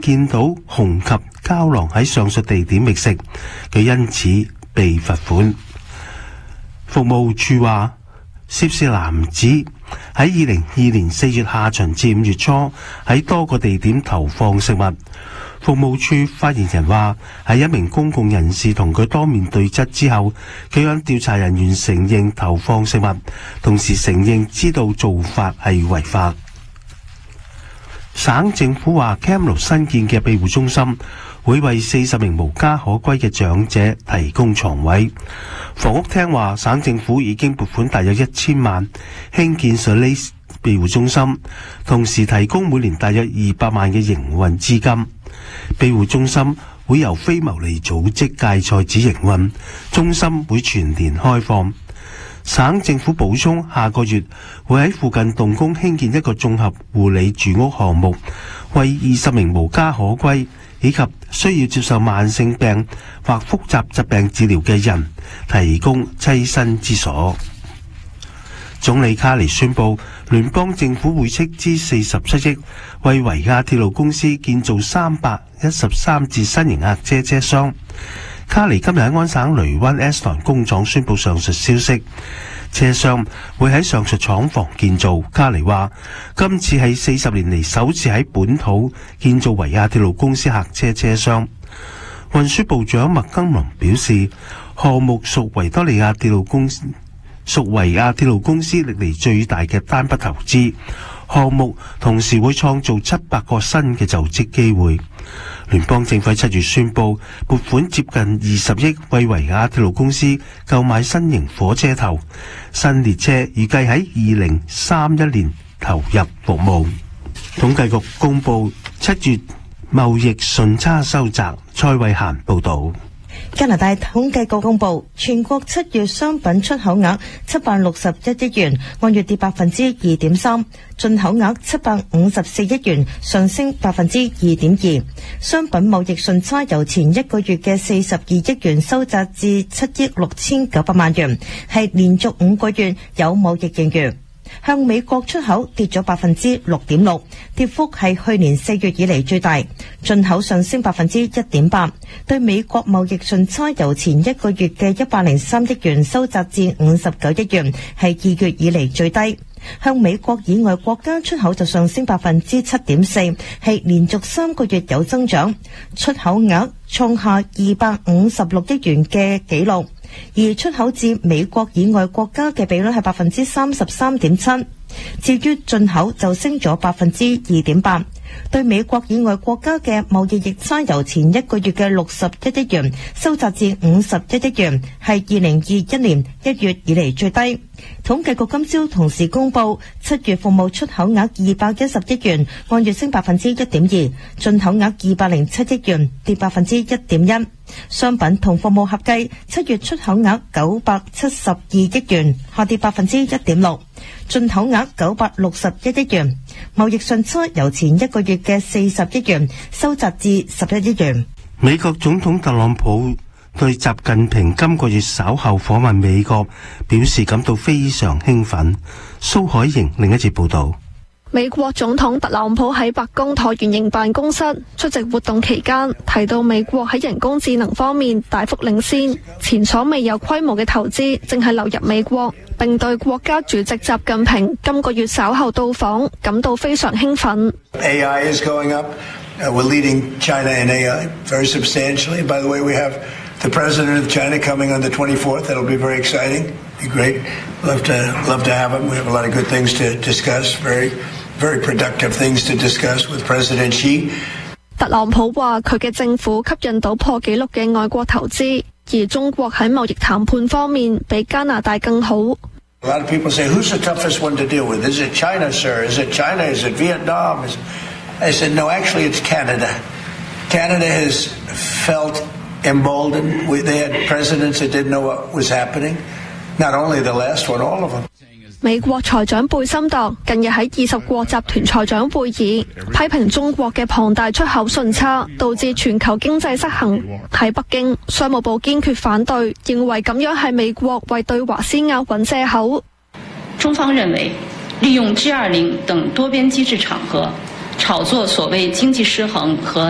見到熊及郊狼喺上述地點覓食，佢因此被罰款。服務處話，涉事男子喺2022年4月下旬至5月初喺多個地點投放食物。服務處發言人話，喺一名公共人士同佢當面對質之後，佢向調查人員承認投放食物，同時承認知道做法係違法。省政府話 Camlo 新建嘅庇護中心會為40名無家可歸嘅長者提供床位。房屋廳話，省政府已經撥款大約1000萬興建 Solace 庇護中心，同時提供每年大約200萬嘅營運資金。庇護中心會由非牟利組織芥菜子營運，中心會全年開放。省政府補充，下個月會喺附近動工興建一個綜合護理住屋項目，為20名無家可歸以及需要接受慢性病或複雜疾病治療嘅人提供棲身之所。總理卡尼宣布，聯邦政府會斥資47億為維亞鐵路公司建造313節新型客車車廂。卡尼今日喺安省雷灣 Eston 工廠宣布上述消息，車廂會喺上述廠房建造。卡尼話，今次係40年嚟首次喺本土建造維亞鐵路公司客車車廂。運輸部長麥更倫表示，項目屬維亞鐵路公司歷嚟最大嘅單筆投資項目，同時會創造700個新嘅就職機會。聯邦政府喺7月宣布撥款接近20億為維亞鐵路公司購買新型火車頭，新列車預計喺2031年投入服務。統計局公布7月貿易順差收窄。蔡慧嫻報導。 加拿大統計局公布，全國7月商品出口額761億元，按月跌2.3%；進口額754億元，上升2.2%。商品貿易順差由前一個月嘅42億元收窄至7億6900萬元，係連續5個月有貿易盈餘。向美國出口跌咗6.6%，跌幅係去年4月以嚟最大。進口上升1.8%，對美國貿易順差由前一個月嘅103億元收窄至59億元，係2月以嚟最低。向美國以外國家出口就上升7.4%，係連續3個月有增長，出口額創下256億元嘅紀錄。而出口至美國以外國家嘅比率係33.7%，至於進口就升咗2.8%。對美國以外國家嘅貿易逆差由前一個月嘅61億元收窄至51億元，係2021年1月以嚟最低。統計局今朝同時公布7月服務出口額210億元，按月升1.2%，進口額207億元，跌1.1%。商品同服務合計7月出口額972億元，下跌1.6%，進口額961億元，貿易順差由前一個月嘅40億元收窄至11億元。 美國總統特朗普對習近平今個月稍後訪問美國表示感到非常興奮。蘇海瑩另一節報道。 美國總統特朗普喺白宮橢圓形辦公室出席活動期間，提到美國喺人工智能方面大幅領先，前所未有規模嘅投資正係流入美國，並對國家主席習近平今個月稍後到訪感到非常興奮。 AI is going up. We're leading China in AI very substantially. By the way, we have the president of China coming on the 24th. That'll be very exciting. Be great. Love to have him. We have a lot of good things to discuss. Very productive things to discuss with President Xi. 特朗普話佢嘅政府吸引到破紀錄嘅外國投資，而中國喺貿易談判方面比加拿大更好。 A lot of people say, who's the toughest one to deal with? Is it China, sir? Is it China? Is it Vietnam? I said, no, actually it's Canada. Canada has felt emboldened. They had presidents that didn't know what was happening. Not only the last one, all of them. 美國財長貝森特近日喺20國集團財長會議批評中國嘅龐大出口順差導致全球經濟失衡。喺北京，商務部堅決反對，認為咁樣係美國為對華施壓揾藉口。 中方認為，利用G20等多邊機制場合炒作所謂經濟失衡和